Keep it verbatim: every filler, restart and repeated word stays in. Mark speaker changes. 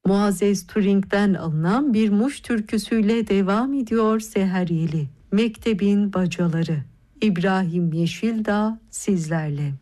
Speaker 1: Muazzez Turing'den alınan bir Muş türküsüyle devam ediyor Seher Yeli. Mektebin Bacaları. İbrahim Yeşildağ sizlerle.